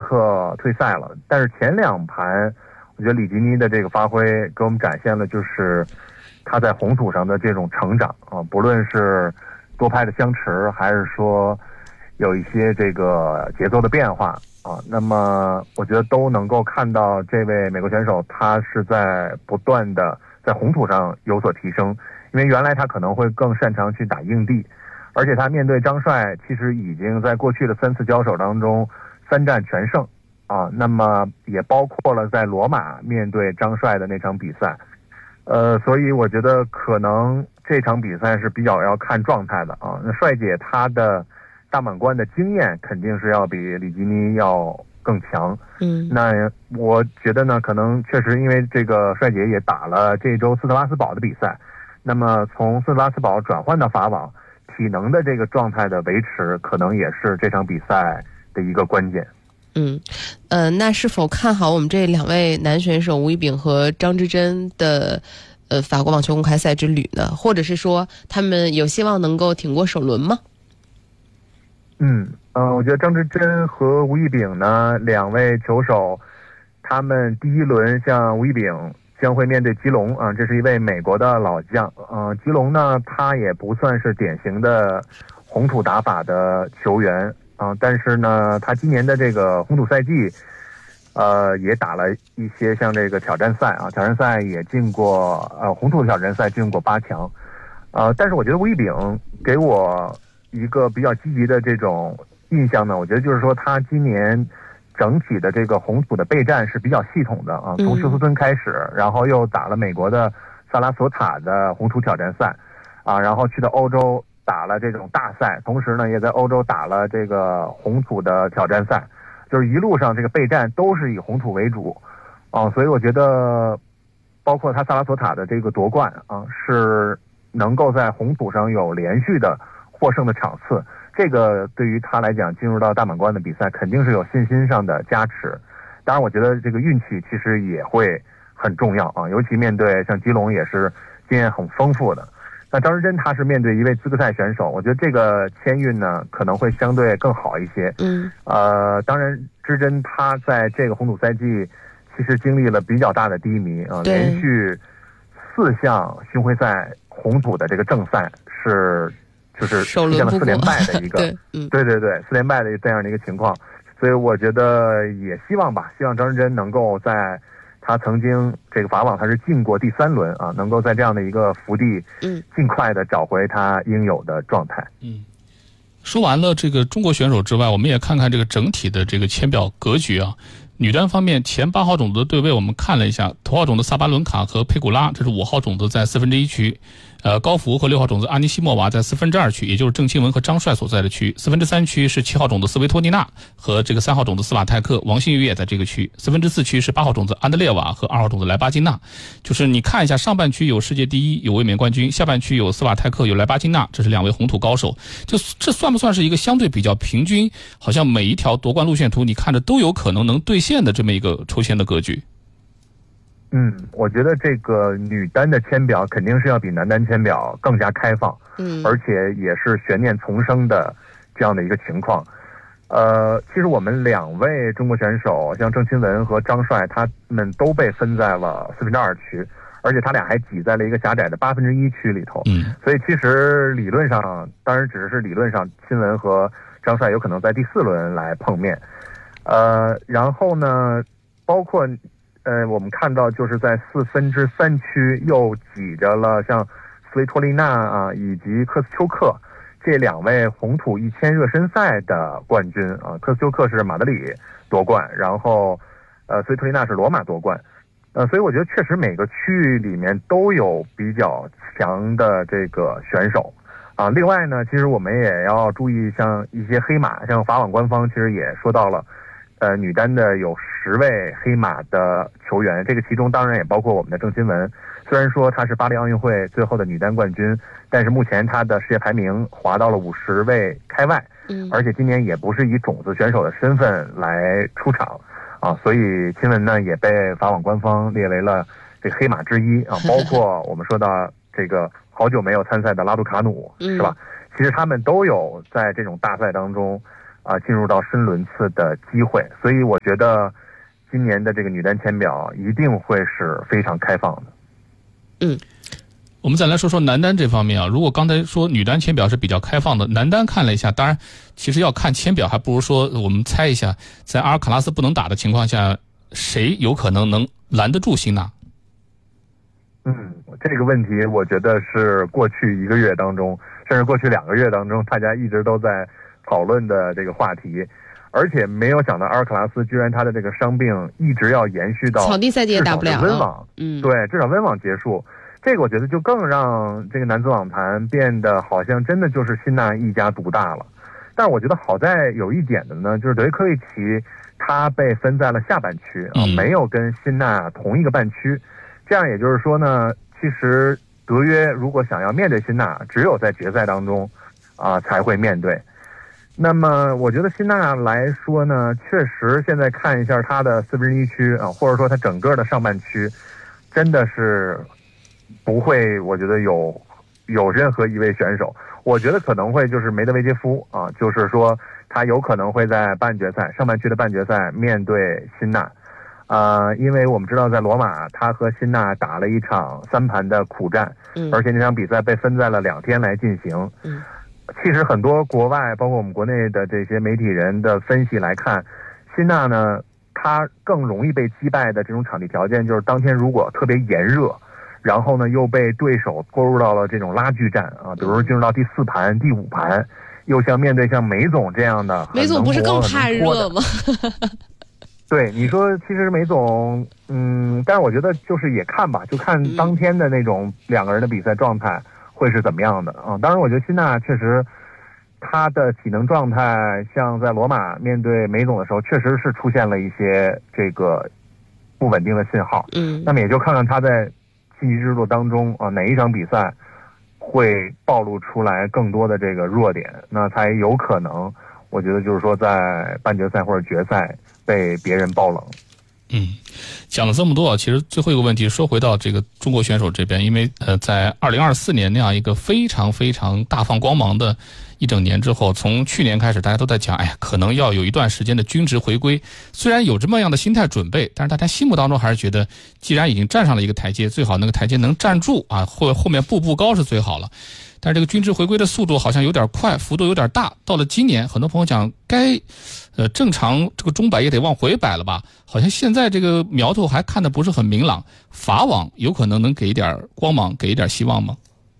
刻退赛了。但是前2盘，我觉得里吉尼的这个发挥给我们展现了就是他在红土上的这种成长啊，不论是多拍的相持，还是说有一些这个节奏的变化啊，那么我觉得都能够看到这位美国选手他是在不断的在红土上有所提升，因为原来他可能会更擅长去打硬地，而且他面对张帅其实已经在过去的3次交手当中3战全胜啊，那么也包括了在罗马面对张帅的那场比赛，所以我觉得可能这场比赛是比较要看状态的啊。那帅姐她的大满贯的经验肯定是要比里吉尼要更强，那我觉得呢，可能确实因为这个帅姐也打了这周斯特拉斯堡的比赛，那么从斯特拉斯堡转换到法网，体能的这个状态的维持，可能也是这场比赛的一个关键。 那是否看好我们这2位男选手吴一丙和张之臻的法国网球公开赛之旅呢？或者是说他们有希望能够挺过首轮吗？ 我觉得张之臻和吴一丙呢2位球手，他们第1轮像吴一丙将会面对吉隆啊，这是一位美国的老将。吉隆呢，他也不算是典型的红土打法的球员啊，但是呢，他今年的这个红土赛季，也打了一些像这个挑战赛啊，挑战赛也进过红土挑战赛进过8强，但是我觉得吴一丙给我一个比较积极的这种印象呢，我觉得就是说他今年整体的这个红土的备战是比较系统的啊，从休斯敦开始，然后又打了美国的萨拉索塔的红土挑战赛啊，然后去到欧洲打了这种大赛，同时呢也在欧洲打了这个红土的挑战赛，就是一路上这个备战都是以红土为主啊，所以我觉得包括他萨拉索塔的这个夺冠啊，是能够在红土上有连续的获胜的场次，这个对于他来讲进入到大满贯的比赛肯定是有信心上的加持。当然我觉得这个运气其实也会很重要啊，尤其面对像基隆也是经验很丰富的。那张之臻他是面对一位资格赛选手，我觉得这个签运呢可能会相对更好一些。当然之臻他在这个红土赛季其实经历了比较大的低迷啊，连续4项巡回赛红土的这个正赛就是出现了4连败的一个对4连败的这样的一个情况，所以我觉得也希望张之臻能够在他曾经这个法网他是进过第3轮啊，能够在这样的一个福地尽快的找回他应有的状态。 说完了这个中国选手之外，我们也看看这个整体的这个签表格局啊。女单方面，前8号种子的对位我们看了一下，头号种子萨巴伦卡和佩古拉，这是5号种子在1/4区，高福和6号种子阿尼西莫娃在2/4区，也就是郑钦文和张帅所在的区。4/3区是7号种子斯维托尼娜和这个3号种子斯瓦泰克，王欣雨也在这个区。4/4区是8号种子安德烈瓦和2号种子莱巴金娜。就是你看一下，上半区有世界第1，有卫冕冠军，下半区有斯瓦泰克，有莱巴金娜，这是2位红土高手。这算不算是一个相对比较平均，好像每一条夺冠路线图你看着都有可能能兑现的这么一个抽签的格局？ 我觉得这个女单的签表肯定是要比男单签表更加开放，而且也是悬念丛生的这样的一个情况。其实我们2位中国选手，像郑钦文和张帅，他们都被分在了2/4区，而且他俩还挤在了一个狭窄的1/8区里头。所以其实理论上，当然只是理论上，钦文和张帅有可能在第4轮来碰面。然后呢，包括我们看到就是在3/4区又挤着了像斯维托利娜啊以及科斯丘克这2位红土1000热身赛的冠军啊，科斯丘克是马德里夺冠，然后斯维托利娜是罗马夺冠。所以我觉得确实每个区域里面都有比较强的这个选手啊。另外呢，其实我们也要注意像一些黑马，像法网官方其实也说到了女单的有10位黑马的球员，这个其中当然也包括我们的郑钦文。虽然说她是巴黎奥运会最后的女单冠军，但是目前她的世界排名滑到了50位开外，而且今年也不是以种子选手的身份来出场啊，所以钦文呢也被法网官方列为了这个黑马之一啊。包括我们说到这个好久没有参赛的拉杜卡努，是吧？其实他们都有在这种大赛当中进入到深轮次的机会。所以我觉得今年的这个女单签表一定会是非常开放的。 我们再来说说男单这方面啊。如果刚才说女单签表是比较开放的，男单看了一下，当然其实要看签表，还不如说我们猜一下，在阿尔卡拉斯不能打的情况下，谁有可能能拦得住辛纳？ 这个问题我觉得是过去1个月当中，甚至过去2个月当中，大家一直都在讨论的这个话题。而且没有想到阿尔卡拉斯居然他的这个伤病一直要延续到草地赛季也打不了温网，对，至少温网结束。这个我觉得就更让这个男子网坛变得好像真的就是辛纳一家独大了。但是我觉得好在有一点的呢，就是德约科维奇他被分在了下半区没有跟辛纳同一个半区。这样也就是说呢，其实德约如果想要面对辛纳，只有在决赛当中才会面对。那么我觉得辛纳来说呢，确实现在看一下他的1/4区或者说他整个的上半区，真的是不会，我觉得有任何一位选手，我觉得可能会就是梅德韦杰夫就是说他有可能会在半决赛上半区的半决赛面对辛纳。因为我们知道在罗马他和辛纳打了一场3盘的苦战，而且那场比赛被分在了2天来进行。其实很多国外包括我们国内的这些媒体人的分析来看，辛纳呢他更容易被击败的这种场地条件就是当天如果特别炎热，然后呢又被对手拖入到了这种拉锯战比如说进入到第4盘第5盘，又像面对像梅总这样的， 梅总不是更怕热吗？ 对，你说其实梅总但是我觉得就是也看吧，就看当天的那种2个人的比赛状态会是怎么样的当然我觉得辛纳确实他的体能状态像在罗马面对梅总的时候确实是出现了一些这个不稳定的信号。那么也就看看他在晋级之路当中哪一场比赛会暴露出来更多的这个弱点，那才有可能我觉得就是说在半决赛或者决赛被别人爆冷。 讲了这么多其实最后一个问题说回到这个中国选手这边，因为在2024年那样一个非常非常大放光芒的一整年之后，从去年开始大家都在讲可能要有一段时间的均值回归。虽然有这么样的心态准备，但是大家心目当中还是觉得既然已经站上了一个台阶，最好那个台阶能站住或后面步步高是最好了。但是这个均值回归的速度好像有点快，幅度有点大。到了今年很多朋友讲该正常这个钟摆也得往回摆了吧，好像现在这个苗头还看得不是很明朗。法网有可能能给一点光芒，给一点希望吗？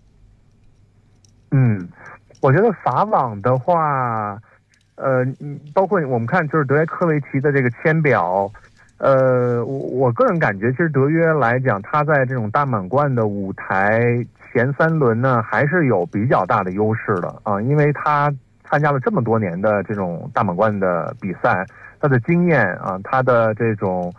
我觉得法网的话包括我们看就是德约科维奇的这个签表我个人感觉其实德约来讲他在这种大满贯的舞台前3轮呢还是有比较大的优势的因为他参加了这么多年的这种大满贯的比赛，他的经验他的这种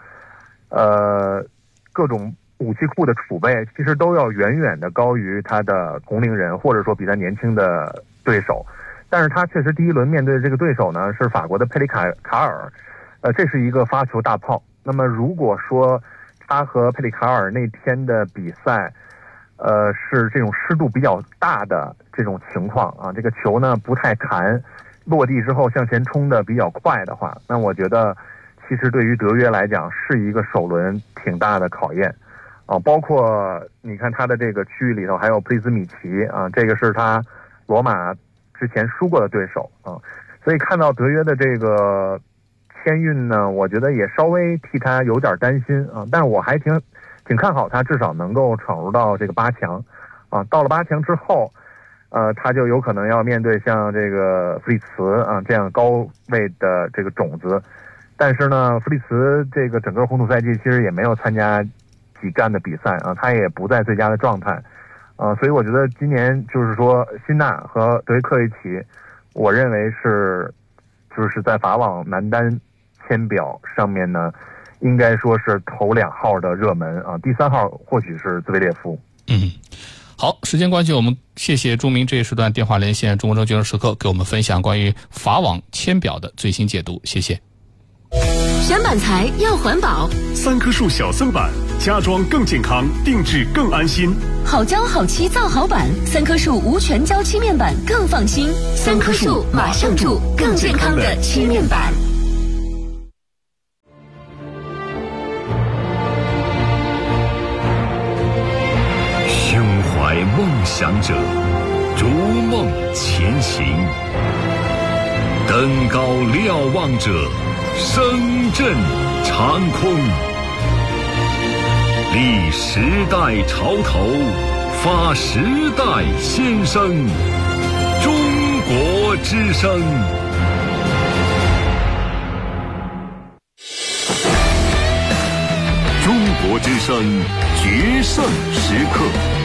各种武器库的储备其实都要远远的高于他的同龄人或者说比他年轻的对手。但是他确实第1轮面对的这个对手呢是法国的佩里卡尔这是一个发球大炮。那么如果说他和佩里卡尔那天的比赛是这种湿度比较大的这种情况这个球呢不太弹，落地之后向前冲的比较快的话，那我觉得其实对于德约来讲是一个首轮挺大的考验包括你看他的这个区域里头还有普利兹米奇这个是他罗马之前输过的对手所以看到德约的这个签运呢，我觉得也稍微替他有点担心但是我还挺看好他至少能够闯入到这个8强到了8强之后他就有可能要面对像这个弗里茨这样高位的这个种子。但是呢弗里茨这个整个红土赛季其实也没有参加几站的比赛他也不在最佳的状态所以我觉得今年就是说辛纳和德约科维奇我认为是就是在法网男单签表上面呢应该说是头2号的热门第3号或许是兹维列夫。 好，时间关系，我们谢谢钟明这一时段电话连线中国证券时刻给我们分享关于法网签表的最新解读，谢谢。 选板材要环保， 3棵树小僧板家装更健康，定制更安心。 好胶好漆造好板，3棵树无全胶漆面板更放心。3棵树马上住更健康的漆面板。 胸怀梦想者，逐梦前行；登高瞭望者，声震长空。立时代潮头，发时代先声。中国之声。中国之声决胜时刻。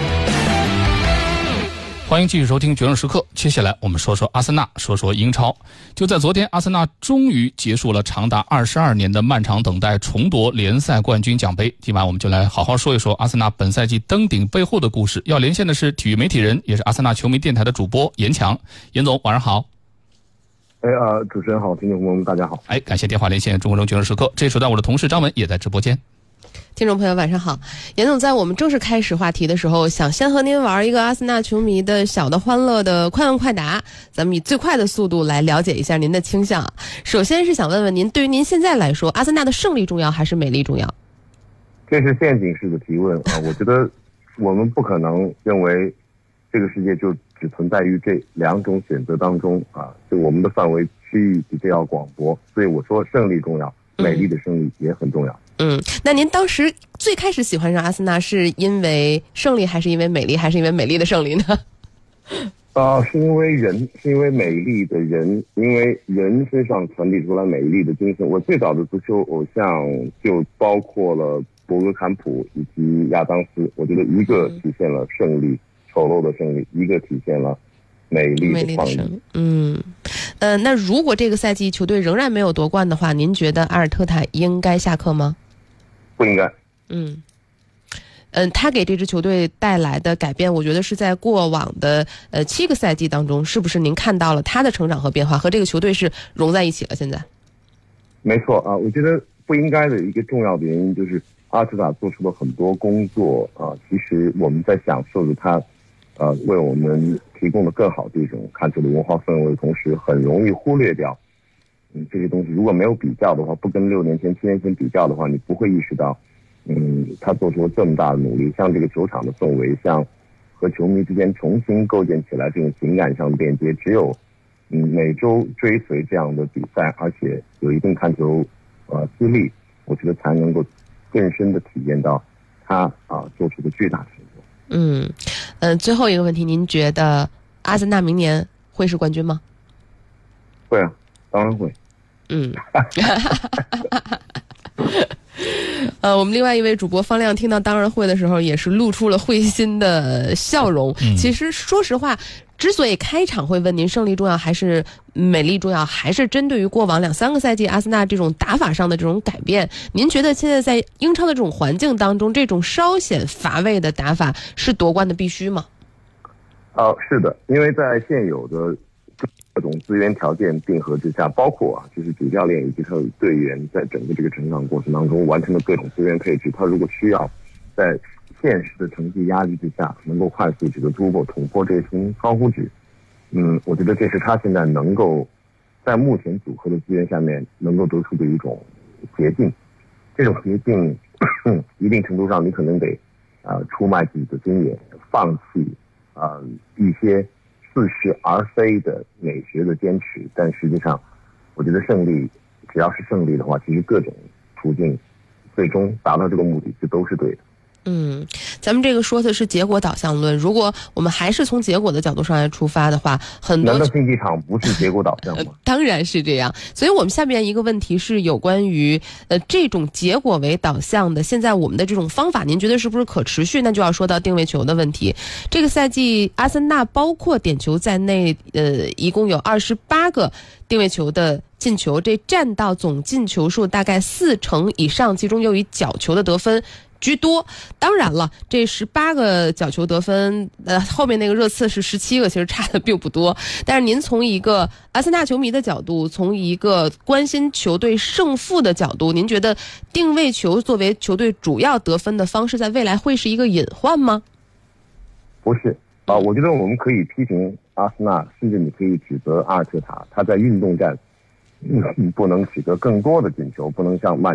欢迎继续收听《决胜时刻》。接下来我们说说阿森纳，说说英超。就在昨天，阿森纳终于结束了长达22年的漫长等待，重夺联赛冠军奖杯。今晚我们就来好好说一说阿森纳本赛季登顶背后的故事。要连线的是体育媒体人，也是阿森纳球迷电台的主播严强。严总，晚上好。 主持人好，听众朋友们大家好。 感谢电话连线中国决胜时刻。这时段我的同事张文也在直播间。 听众朋友晚上好，严总，在我们正式开始话题的时候，想先和您玩一个阿森纳球迷的小的欢乐的快问快答，咱们以最快的速度来了解一下您的倾向。首先是想问问您，对于您现在来说，阿森纳的胜利重要还是美丽重要？ 这是陷阱式的提问啊！我觉得我们不可能认为这个世界就只存在于这两种选择当中啊，就我们的范围区域比这要广博，所以我说胜利重要，美丽的胜利也很重要。 那您当时最开始喜欢上阿森纳是因为胜利，还是因为美丽，还是因为美丽的胜利呢？ 是因为人，是因为美丽的人，因为人身上传递出来美丽的精神。我最早的足球偶像就包括了博格坎普以及亚当斯，我觉得一个体现了胜利，丑陋的胜利，一个体现了美丽的胜利。 那如果这个赛季球队仍然没有夺冠的话，您觉得阿尔特塔应该下课吗？ 不应该。 他给这支球队带来的改变，我觉得是在过往的7个赛季当中，是不是您看到了他的成长和变化，和这个球队是融在一起了？现在， 没错啊，我觉得不应该的一个重要的原因就是阿尔特塔做出了很多工作啊，其实我们在享受着他为我们提供的更好的一种看球的文化氛围的同时，很容易忽略掉这些东西。如果没有比较的话，不跟6年前、7年前比较的话，你不会意识到他做出了这么大的努力，像这个球场的氛围，像和球迷之间重新构建起来这种情感上的链接，只有每周追随这样的比赛，而且有一定看球资历，我觉得才能够更深的体验到他做出的巨大成就。 最后一个问题，您觉得阿森纳明年会是冠军吗？ 会啊，当然会。 我们另外一位主播方亮听到当然会的时候，也是露出了会心的笑容。其实说实话，之所以开场会问您胜利重要还是美丽重要，还是针对于过往2-3个赛季阿森纳这种打法上的这种改变。您觉得现在在英超的这种环境当中，这种稍显乏味的打法是夺冠的必须吗？ 是的，因为在现有的各种资源条件并合之下，包括就是主教练以及他的队员在整个这个成长过程当中完成的各种资源配置，他如果需要在现实的成绩压力之下能够快速取得突破，捅破这层窗户纸，我觉得这是他现在能够在目前组合的资源下面能够得出的一种捷径。这种捷径一定程度上你可能得出卖自己的尊严，放弃一些似是而非的美学的坚持，但实际上我觉得胜利只要是胜利的话，其实各种途径最终达到这个目的就都是对的。 咱们这个说的是结果导向论，如果我们还是从结果的角度上来出发的话，很多难道竞技场不是结果导向吗？ 当然是这样。所以我们下面一个问题是有关于这种结果为导向的，现在我们的这种方法您觉得是不是可持续？那就要说到定位球的问题。这个赛季阿森纳包括点球在内一共有28个定位球的进球，这占到总进球数大概40%以上，其中又以角球的得分居多。当然了，这18个角球得分，后面那个热刺是17个，其实差的并不多。但是您从一个阿森纳球迷的角度，从一个关心球队胜负的角度，您觉得定位球作为球队主要得分的方式，在未来会是一个隐患吗？ 不是啊，我觉得我们可以批评阿森纳，甚至你可以指责阿尔特塔，他在运动战不能取得更多的进球，不能像曼